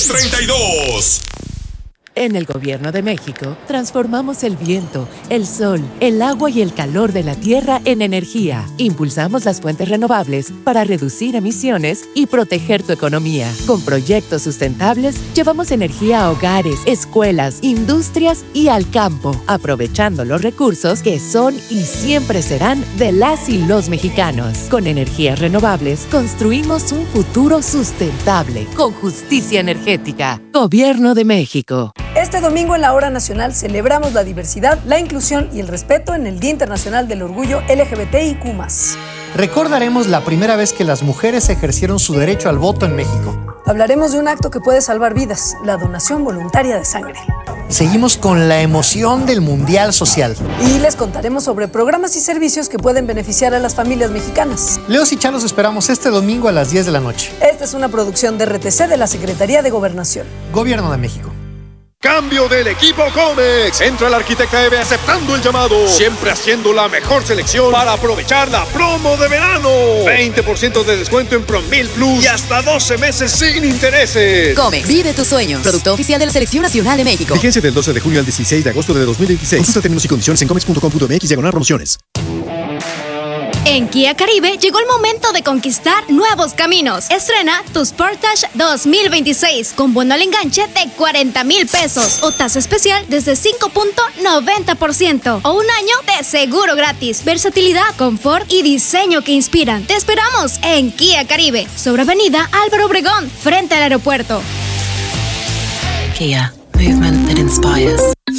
1032. En el Gobierno de México, transformamos el viento, el sol, el agua y el calor de la tierra en energía. Impulsamos las fuentes renovables para reducir emisiones y proteger tu economía. Con proyectos sustentables, llevamos energía a hogares, escuelas, industrias y al campo, aprovechando los recursos que son y siempre serán de las y los mexicanos. Con energías renovables, construimos un futuro sustentable, con justicia energética. Gobierno de México. Este domingo en la Hora Nacional celebramos la diversidad, la inclusión y el respeto en el Día Internacional del Orgullo LGBTIQ+. Recordaremos la primera vez que las mujeres ejercieron su derecho al voto en México. Hablaremos de un acto que puede salvar vidas, la donación voluntaria de sangre. Seguimos con la emoción del Mundial Social. Y les contaremos sobre programas y servicios que pueden beneficiar a las familias mexicanas. Leos y Chá los esperamos este domingo a las 10 de la noche. Esta es una producción de RTC de la Secretaría de Gobernación. Gobierno de México. Cambio del equipo Comex. Entra el Arquitecta EVE aceptando el llamado. Siempre haciendo la mejor selección para aprovechar la promo de verano. 20% de descuento en Promil Plus y hasta 12 meses sin intereses. Comex, vive tus sueños. Producto oficial de la Selección Nacional de México. Vigencia del 12 de junio al 16 de agosto de 2026. Consulta términos y condiciones en comex.com.mx/promociones. En Kia Caribe llegó el momento de conquistar nuevos caminos. Estrena tu Sportage 2026 con bono al enganche de 40,000 pesos o tasa especial desde 5.90% o un año de seguro gratis. Versatilidad, confort y diseño que inspiran. Te esperamos en Kia Caribe, sobre Avenida Álvaro Obregón, frente al aeropuerto. Kia, movement that inspires.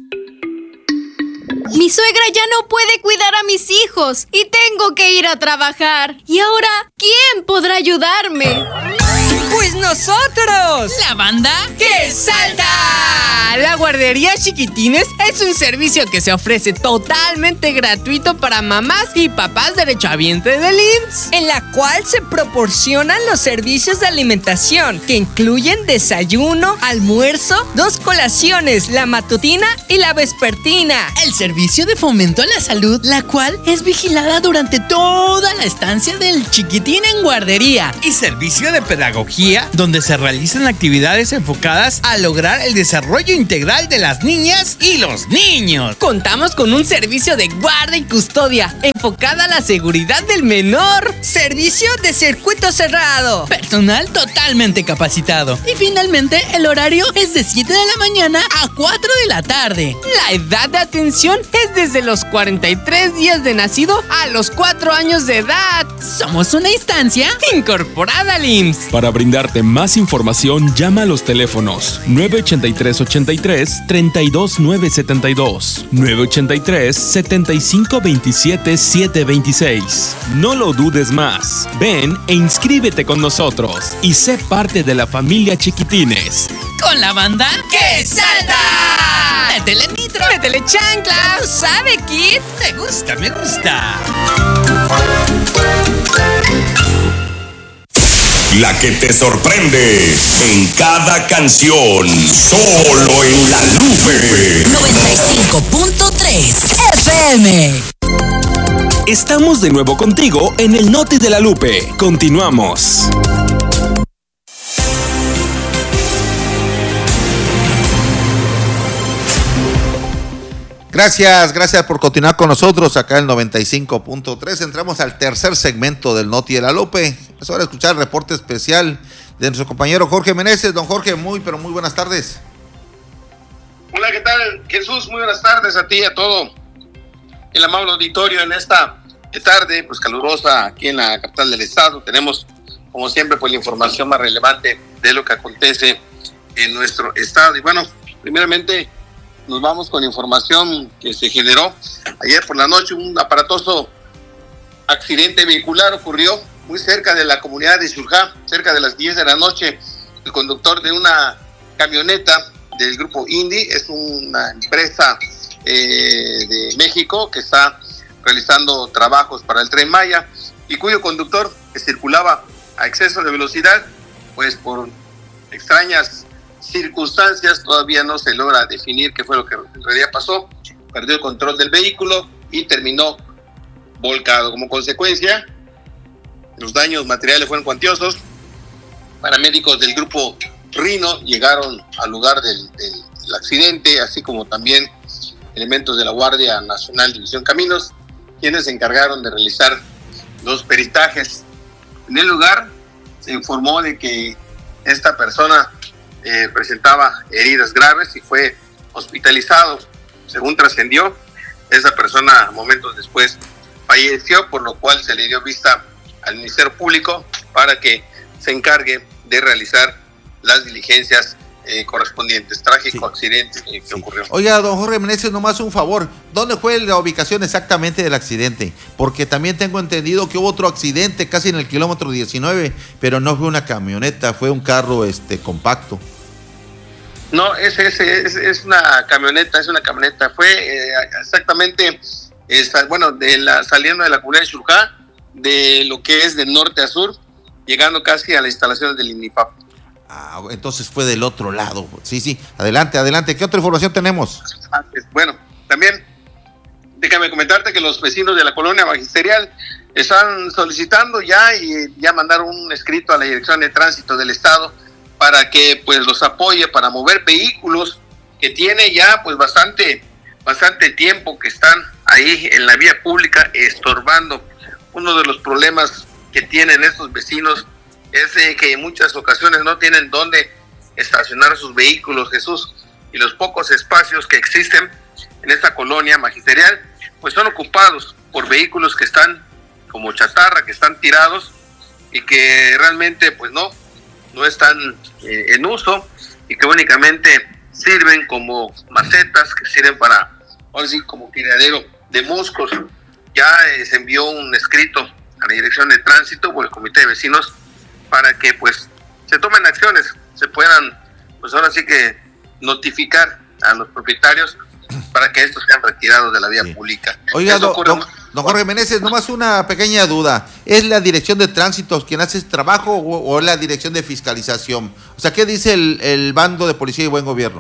Mi suegra ya no puede cuidar a mis hijos y tengo que ir a trabajar. ¿Y ahora quién podrá ayudarme? ¡Pues nosotros! ¿La banda? ¡Que salta! La guardería Chiquitines es un servicio que se ofrece totalmente gratuito para mamás y papás derechohabientes del IMSS, en la cual se proporcionan los servicios de alimentación que incluyen desayuno, almuerzo, 2 colaciones, la matutina y la vespertina. El servicio de fomento a la salud, la cual es vigilada durante toda la estancia del chiquitín en guardería. Y servicio de pedagogía, donde se realizan actividades enfocadas a lograr el desarrollo integral de las niñas y los niños. Contamos con un servicio de guarda y custodia enfocada a la seguridad del menor. Servicio de circuito cerrado. Personal totalmente capacitado. Y finalmente, el horario es de 7 de la mañana a 4 de la tarde. La edad de atención es desde los 43 días de nacido a los 4 años de edad. Somos una instancia incorporada al IMSS. Para brindarte más información, llama a los teléfonos 983-83-32972, 983-7527-726. No lo dudes más. Ven e inscríbete con nosotros y sé parte de la familia Chiquitines. Con la banda ¡Que salta! ¡Métele nitro! ¡Métele chancla! ¿Sabe, Kid? Me gusta, me gusta. La que te sorprende en cada canción, solo en La Lupe. 95.3 FM. Estamos de nuevo contigo en el Noti de La Lupe. Continuamos. Gracias por continuar con nosotros acá en el 95.3. Entramos al tercer segmento del Noti de La Lupe. Es hora de escuchar el reporte especial de nuestro compañero Jorge Meneses. Don Jorge, muy buenas tardes. Hola, ¿qué tal, Jesús? Muy buenas tardes a ti y a todo el amable auditorio en esta tarde, pues calurosa aquí en la capital del estado. Tenemos, como siempre, pues la información más relevante de lo que acontece en nuestro estado. Y bueno, primeramente nos vamos con información que se generó ayer por la noche. Un aparatoso accidente vehicular ocurrió muy cerca de la comunidad de Xurjá, cerca de las 10 de la noche. El conductor de una camioneta del grupo Indy, es una empresa de México que está realizando trabajos para el Tren Maya y cuyo conductor, que circulaba a exceso de velocidad, pues por extrañas circunstancias todavía no se logra definir qué fue lo que en realidad pasó. Perdió el control del vehículo y terminó volcado. Como consecuencia, los daños materiales fueron cuantiosos. Paramédicos del grupo otorrino llegaron al lugar del accidente, así como también elementos de la Guardia Nacional División Caminos, quienes se encargaron de realizar los peritajes. En el lugar se informó de que esta persona presentaba heridas graves y fue hospitalizado. Según trascendió, esa persona momentos después falleció, por lo cual se le dio vista al Ministerio Público para que se encargue de realizar las diligencias correspondientes. Trágico accidente que ocurrió. Oiga, don Jorge Meneses, nomás un favor, ¿dónde fue la ubicación exactamente del accidente? Porque también tengo entendido que hubo otro accidente casi en el kilómetro 19, pero no fue una camioneta, fue un carro compacto. No, es una camioneta, fue exactamente, saliendo de la comunidad de Xurjá, de lo que es de norte a sur, llegando casi a las instalaciones del INIFAP. Entonces fue del otro lado. Sí, adelante. ¿Qué otra información tenemos? Bueno, también déjame comentarte que los vecinos de la colonia Magisterial están solicitando ya mandaron un escrito a la Dirección de Tránsito del Estado para que pues los apoye para mover vehículos que tiene ya pues bastante tiempo que están ahí en la vía pública estorbando. Uno de los problemas que tienen estos vecinos es que en muchas ocasiones no tienen dónde estacionar sus vehículos, Jesús, y los pocos espacios que existen en esta colonia Magisterial pues son ocupados por vehículos que están como chatarra, que están tirados y que realmente pues no están en uso y que únicamente sirven como macetas, que sirven para, ahora sí, como criadero de moscos. Ya se envió un escrito a la Dirección de Tránsito por el Comité de Vecinos para que pues se tomen acciones, se puedan pues ahora sí que notificar a los propietarios para que estos sean retirados de la vía pública. Oiga, don Jorge Meneses, nomás una pequeña duda. ¿Es la Dirección de Tránsito quien hace este trabajo o es la Dirección de Fiscalización? O sea, ¿qué dice el bando de Policía y Buen Gobierno?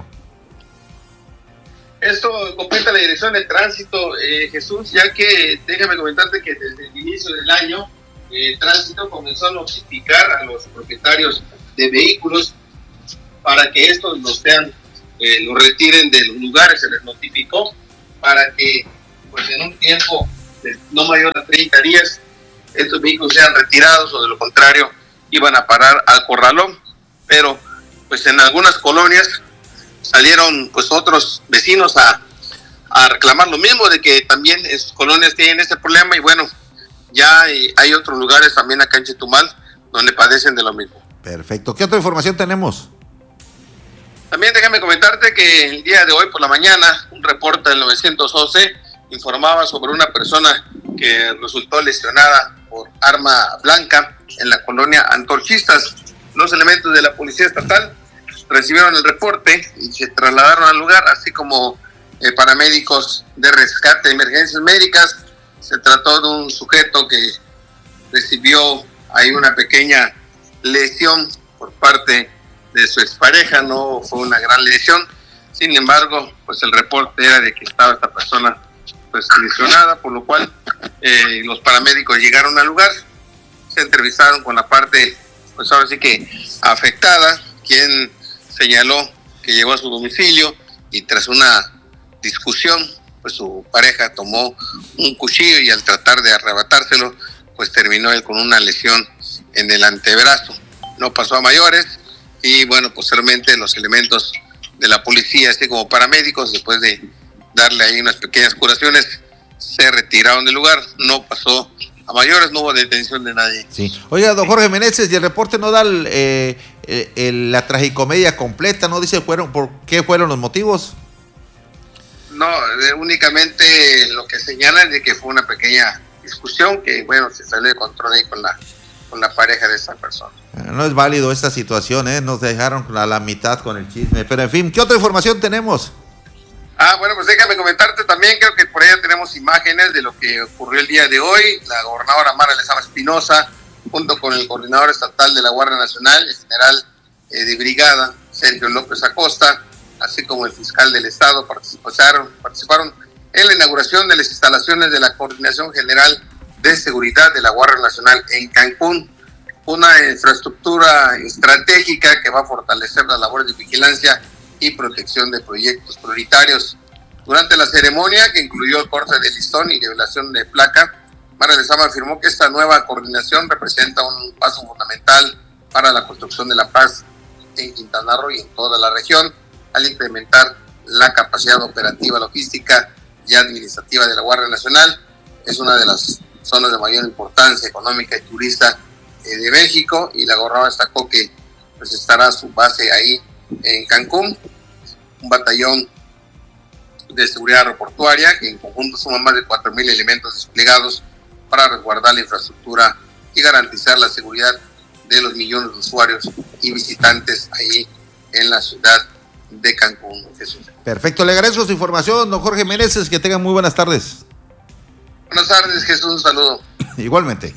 Esto compete la Dirección de Tránsito, Jesús, ya que déjame comentarte que desde el inicio del año Tránsito comenzó a notificar a los propietarios de vehículos para que estos los retiren de los lugares. Se les notificó para que pues en un tiempo de no mayor a 30 días estos vehículos sean retirados, o de lo contrario iban a parar al corralón. Pero pues en algunas colonias salieron pues otros vecinos a reclamar lo mismo, de que también sus colonias tienen este problema, y bueno, ya hay otros lugares también acá en Chetumal donde padecen de lo mismo. Perfecto. ¿Qué otra información tenemos? También déjame comentarte que el día de hoy por la mañana un reporte del 911 informaba sobre una persona que resultó lesionada por arma blanca en la colonia Antorchistas. Los elementos de la Policía Estatal recibieron el reporte y se trasladaron al lugar, así como paramédicos de rescate de emergencias médicas. Se trató de un sujeto que recibió ahí una pequeña lesión por parte de su expareja, no fue una gran lesión. Sin embargo, pues el reporte era de que estaba esta persona pues lesionada, por lo cual los paramédicos llegaron al lugar, se entrevistaron con la parte pues ahora sí que afectada, quien señaló que llegó a su domicilio y tras una discusión pues su pareja tomó un cuchillo y al tratar de arrebatárselo pues terminó él con una lesión en el antebrazo. No pasó a mayores y bueno, posteriormente los elementos de la policía, así como paramédicos, después de darle ahí unas pequeñas curaciones, se retiraron del lugar. No pasó a mayores, no hubo detención de nadie. Sí. Oiga, don Jorge Meneses, y el reporte no da la tragicomedia completa, no dice por qué fueron los motivos. No, únicamente lo que señalan es de que fue una pequeña discusión que, bueno, se salió de control ahí con la pareja de esa persona. No es válido esta situación, nos dejaron a la mitad con el chisme, pero en fin, ¿qué otra información tenemos? Bueno, pues déjame comentarte también, creo que por allá tenemos imágenes de lo que ocurrió el día de hoy. La gobernadora Mara Lezama Espinosa, junto con el coordinador estatal de la Guardia Nacional, el general de brigada, Sergio López Acosta, así como el fiscal del estado, participaron en la inauguración de las instalaciones de la Coordinación General de Seguridad de la Guardia Nacional en Cancún. una infraestructura estratégica que va a fortalecer las labores de vigilancia y protección de proyectos prioritarios. Durante la ceremonia, que incluyó el corte de listón y revelación de placa, Mara Lezama afirmó que esta nueva coordinación representa un paso fundamental para la construcción de la paz en Quintana Roo y en toda la región, al incrementar la capacidad operativa, logística y administrativa de la Guardia Nacional. Es una de las zonas de mayor importancia económica y turista de México, y la gobernadora destacó que pues estará su base ahí en Cancún, un batallón de seguridad aeroportuaria que en conjunto suma más de 4,000 elementos desplegados para resguardar la infraestructura y garantizar la seguridad de los millones de usuarios y visitantes ahí en la ciudad de Cancún, Jesús. Perfecto, le agradezco su información, don Jorge Meneses, que tengan muy buenas tardes. Buenas tardes, Jesús, un saludo. Igualmente.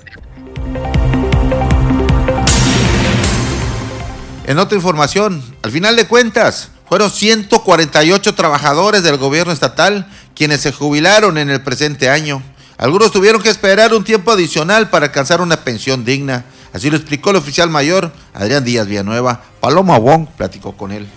En otra información, al final de cuentas, fueron 148 trabajadores del gobierno estatal quienes se jubilaron en el presente año. Algunos tuvieron que esperar un tiempo adicional para alcanzar una pensión digna. Así lo explicó el oficial mayor Adrián Díaz Villanueva. Paloma Wong platicó con él.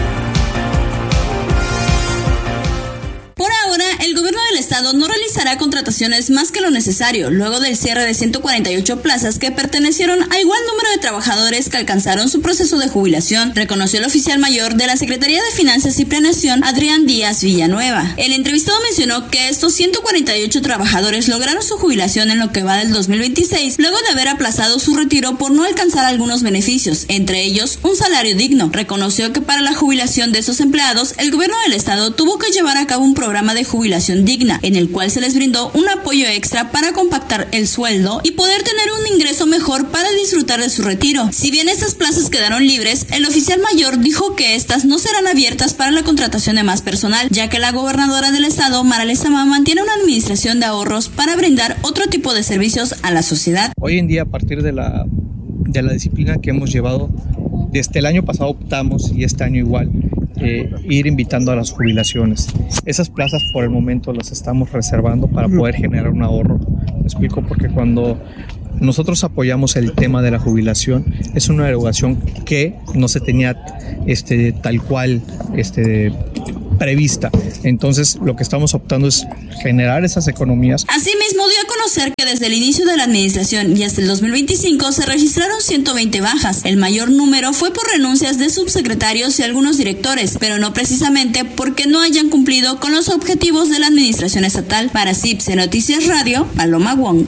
Por ahora, el gobierno del estado no realizará contrataciones más que lo necesario, luego del cierre de 148 plazas que pertenecieron a igual número de trabajadores que alcanzaron su proceso de jubilación, reconoció el oficial mayor de la Secretaría de Finanzas y Planeación, Adrián Díaz Villanueva. El entrevistado mencionó que estos 148 trabajadores lograron su jubilación en lo que va del 2026, luego de haber aplazado su retiro por no alcanzar algunos beneficios, entre ellos un salario digno. Reconoció que para la jubilación de esos empleados, el gobierno del estado tuvo que llevar a cabo un programa de jubilación digna, en el cual se les brindó un apoyo extra para compactar el sueldo y poder tener un ingreso mejor para disfrutar de su retiro. Si bien estas plazas quedaron libres, el oficial mayor dijo que estas no serán abiertas para la contratación de más personal, ya que la gobernadora del estado, Mara Lezama, mantiene una administración de ahorros para brindar otro tipo de servicios a la sociedad. Hoy en día, a partir de la disciplina que hemos llevado, desde el año pasado optamos, y este año igual, ir invitando a las jubilaciones. Esas plazas por el momento las estamos reservando para poder generar un ahorro. Me explico, porque cuando nosotros apoyamos el tema de la jubilación, es una erogación que no se tenía tal cual prevista. Entonces, lo que estamos optando es generar esas economías. Asimismo, dio a conocer que desde el inicio de la administración y hasta el 2025 se registraron 120 bajas. El mayor número fue por renuncias de subsecretarios y algunos directores, pero no precisamente porque no hayan cumplido con los objetivos de la administración estatal. Para CIPSE Noticias Radio, Paloma Wong.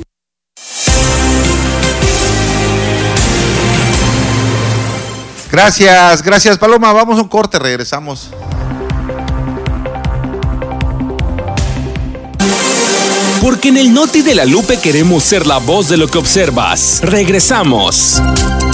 Gracias Paloma. Vamos a un corte, regresamos. Porque en el Noti de la Lupe queremos ser la voz de lo que observas. Regresamos.